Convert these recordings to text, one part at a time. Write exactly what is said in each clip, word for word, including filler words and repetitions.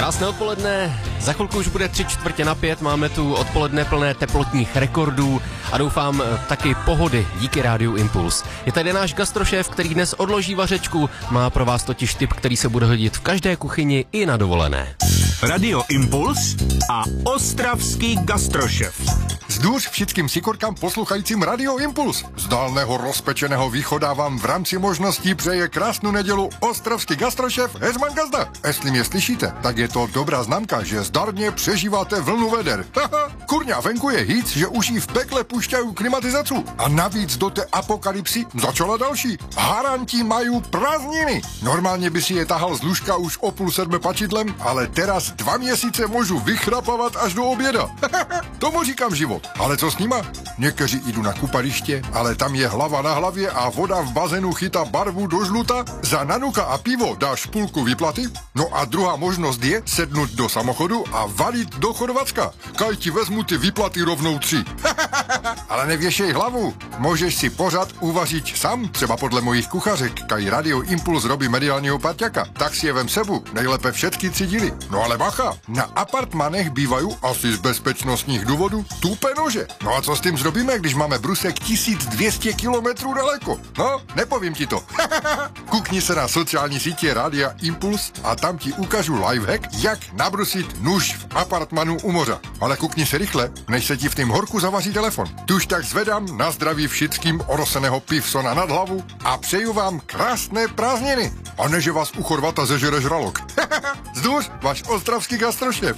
Krásné odpoledne, za chvilku už bude tři čtvrtě na pět, máme tu odpoledne plné teplotních rekordů a doufám taky pohody díky Rádiu Impuls. Je tady náš gastrošéf, který dnes odloží vařečku, má pro vás totiž tip, který se bude hodit v každé kuchyni i na dovolené. Radio Impuls a ostravský gastrošéf. Zdůř všetkým sikorkám posluchajícím Radio Impuls. Z dálného rozpečeného východa vám v rámci možností přeje krásnou nedělu ostravský gastrošéf Heřman Gazda. Jestli mě slyšíte, tak je to dobrá známka, že zdarně přežíváte vlnu veder. Haha, kurňa, venku je hýc, že už jí v pekle pušťají klimatizaci. A navíc do té apokalypsy začala další. Haranti mají prázdniny. Normálně by si je tahal z lůžka už o půl sedme pačidlem, ale teraz dva měsíce můžu vychrapovat až do oběda. Tomu říkám život. Ale co s nima? Někteří jdu na kupaliště, ale tam je hlava na hlavě a voda v bazénu chytá barvu do žluta. Za nanuka a pivo dáš půlku výplaty. No a druhá možnost je sednout do samochodu a valit do Chorvatska. Kaj ti vezmu ty výplaty rovnou tři. Ale nevěšej hlavu. Můžeš si pořád uvařit sám, třeba podle mojich kuchařek, kaj Radio Impuls robí mediálního parťaka. Tak si je vem sebu, nejlépe všetky tři díly. No ale bacha, na apartmanech bývají asi z bezpečnostních důvodů tupé nože. No a co s tím zrobíme, když máme brusek tisíc dvě stě kilometrů daleko? No, nepovím ti to. Kukni se na sociální sítě Rádia Impuls a tam ti ukážu lifehack, jak nabrusit nůž v apartmanu u moře. Ale kukni se rychle, než se ti v tým horku zavaří telefon. Tuž tak zvedám na zdraví všetkým oroseného pivsona nad hlavu a přeju vám krásné prázdniny. A ne, že vás u Chorvata zežere žralok. Zdůř, váš ostravský gastrošéf.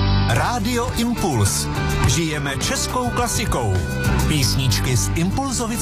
Radio Impuls. Žijeme českou klasikou. Písničky z Impulzovic